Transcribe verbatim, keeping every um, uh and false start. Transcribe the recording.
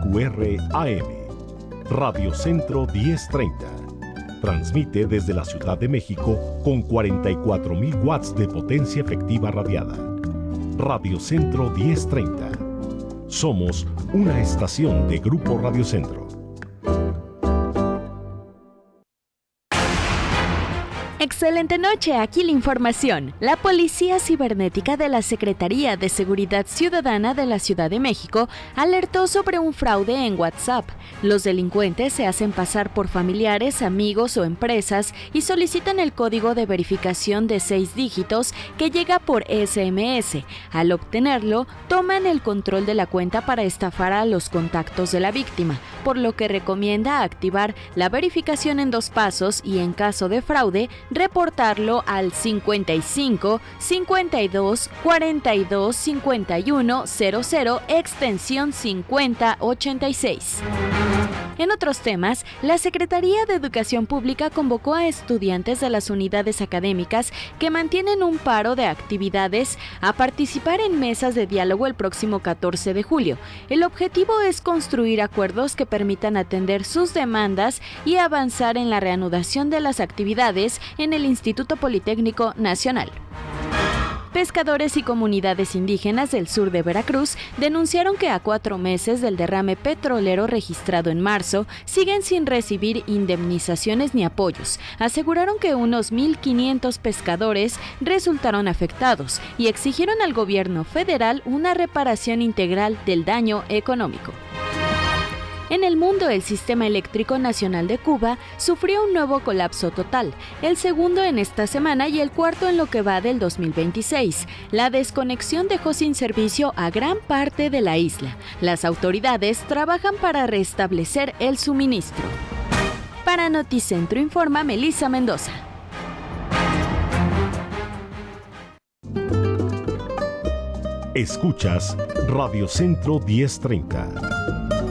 Q R A M. Radio Centro diez treinta. Transmite desde la Ciudad de México con cuarenta y cuatro mil watts de potencia efectiva radiada. Radio Centro diez treinta. Somos una estación de Grupo Radio Centro. Excelente noche, aquí la información. La Policía Cibernética de la Secretaría de Seguridad Ciudadana de la Ciudad de México alertó sobre un fraude en WhatsApp. Los delincuentes se hacen pasar por familiares, amigos o empresas y solicitan el código de verificación de seis dígitos que llega por S M S. Al obtenerlo, toman el control de la cuenta para estafar a los contactos de la víctima, por lo que recomienda activar la verificación en dos pasos y, en caso de fraude, reportarlo al cincuenta y cinco, cincuenta y dos, cuarenta y dos, cincuenta y uno, cero cero, extensión cincuenta ochenta y seis. En otros temas, la Secretaría de Educación Pública convocó a estudiantes de las unidades académicas que mantienen un paro de actividades a participar en mesas de diálogo el próximo catorce de julio. El objetivo es construir acuerdos que permitan atender sus demandas y avanzar en la reanudación de las actividades en el Instituto Politécnico Nacional. Pescadores y comunidades indígenas del sur de Veracruz denunciaron que a cuatro meses del derrame petrolero registrado en marzo, siguen sin recibir indemnizaciones ni apoyos. Aseguraron que unos mil quinientos pescadores resultaron afectados y exigieron al gobierno federal una reparación integral del daño económico. En el mundo, el Sistema Eléctrico Nacional de Cuba sufrió un nuevo colapso total, el segundo en esta semana y el cuarto en lo que va del dos mil veintiséis. La desconexión dejó sin servicio a gran parte de la isla. Las autoridades trabajan para restablecer el suministro. Para Noticentro informa Melissa Mendoza. Escuchas Radio Centro diez treinta.